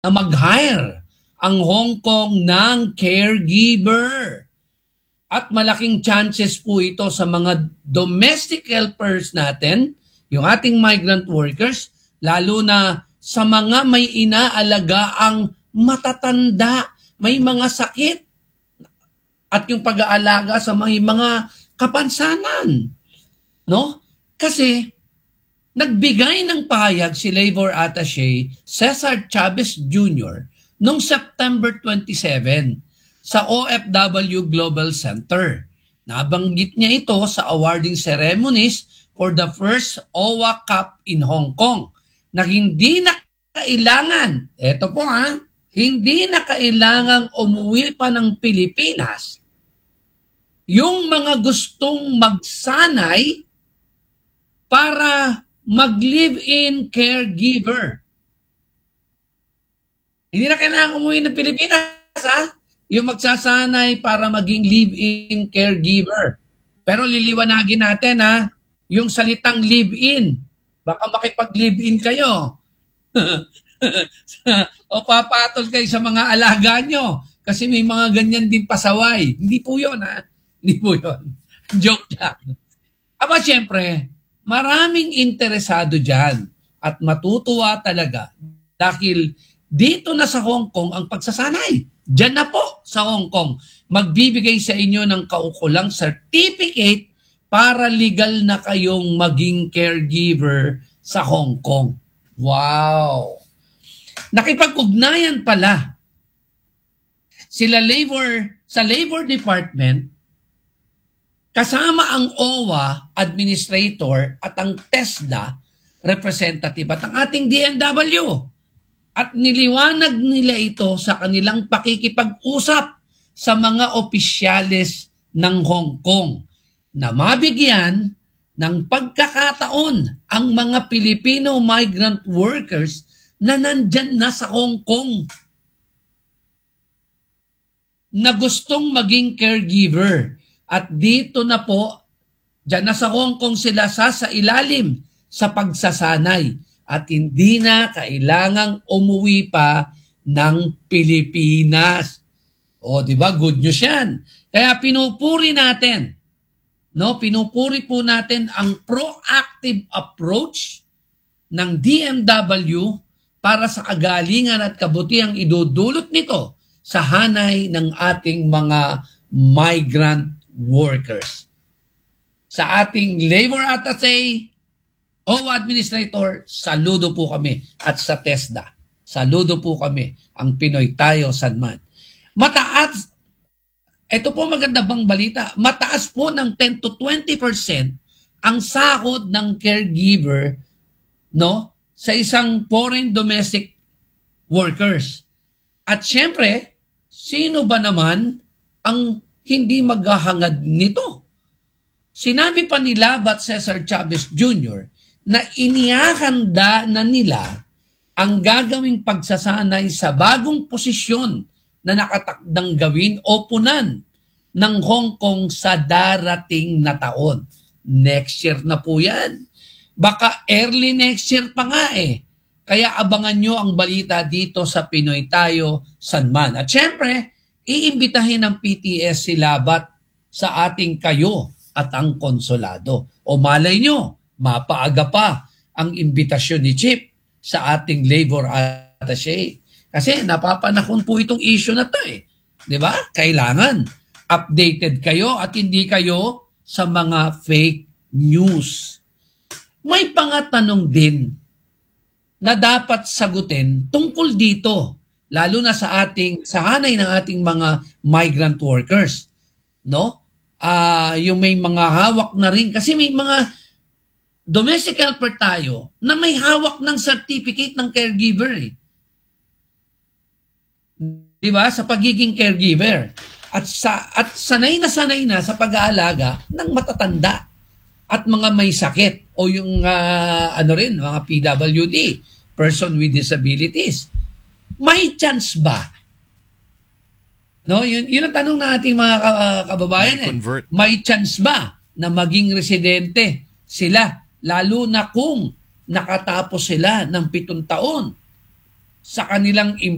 na mag-hire ang Hong Kong ng caregiver. At malaking chances po ito sa mga domestic helpers natin, yung ating migrant workers, lalo na sa mga may inaalagaang matatanda, may mga sakit, at yung pag-aalaga sa mga kapansanan. No? Kasi nagbigay ng pahayag si Labor Attaché Cesar Chavez Jr. noong September 27 sa OFW Global Center. Nabanggit niya ito sa awarding ceremonies for the first OWA Cup in Hong Kong na hindi na kailangan, eto po hindi na kailangang umuwi pa ng Pilipinas yung mga gustong magsanay para mag-live-in caregiver. Hindi na kailangan umuwi ng Pilipinas, yung magsasanay para maging live-in caregiver. Pero liliwanagin natin, yung salitang live-in. Baka makipag-live-in kayo. O papatol kayo sa mga alaga nyo. Kasi may mga ganyan din pasaway. Hindi po yun, Hindi po yun. Joke lang. Aba, syempre, maraming interesado dyan at matutuwa talaga dahil dito na sa Hong Kong ang pagsasanay. Diyan na po sa Hong Kong. Magbibigay sa inyo ng kaukulang certificate para legal na kayong maging caregiver sa Hong Kong. Wow! Nakipag-ugnayan pala sa Labor Department kasama ang OWA administrator at ang TESDA representative at ang ating DMW. At niliwanag nila ito sa kanilang pakikipag-usap sa mga opisyales ng Hong Kong na mabigyan ng pagkakataon ang mga Filipino migrant workers na nandyan na sa Hong Kong na gustong maging caregiver. At dito na po, dyan na sa Hong Kong sila sa ilalim sa pagsasanay. At hindi na kailangang umuwi pa ng Pilipinas. O, di ba? Good news yan. Kaya pinupuri natin, pinupuri po natin ang proactive approach ng DMW para sa kagalingan at kabutihang idudulot nito sa hanay ng ating mga migrant workers. Sa ating Labor Attaché o Administrator, saludo po kami. At sa TESDA, saludo po kami. Ang Pinoy tayo, Sanman. Mataas, ito po maganda bang balita, mataas po ng 10 to 20% ang sahod ng caregiver sa isang foreign domestic workers. At syempre, sino ba naman ang hindi maghahangad nito? Sinabi pa ni Labat Cesar Chavez Jr. na inihahanda na nila ang gagawing pagsasanay sa bagong posisyon na nakatakdang gawin o punan ng Hong Kong sa darating na taon. Next year na po yan. Baka early next year pa nga Kaya abangan nyo ang balita dito sa Pinoy Tayo, Sanman. At syempre, iimbitahin ng PTS si Labat sa ating kayo at ang konsulado. O malay nyo, mapaaga pa ang imbitasyon ni Chip sa ating Labor Attaché. Kasi napapanahon po itong issue na to Di ba? Kailangan updated kayo at hindi kayo sa mga fake news. May pangatanong din na dapat sagutin tungkol dito, lalo na sa hanay ng ating mga migrant workers. Yung may mga hawak na rin, kasi may mga domestic helper tayo na may hawak ng certificate ng caregiver Di ba? Sa pagiging caregiver. At sanay na sa pag-aalaga ng matatanda at mga may sakit o yung mga PWD, person with disabilities. May chance ba? Yun ang tanong ng ating mga kababayan. May chance ba na maging residente sila? Lalo na kung nakatapos sila ng 7 taon sa kanilang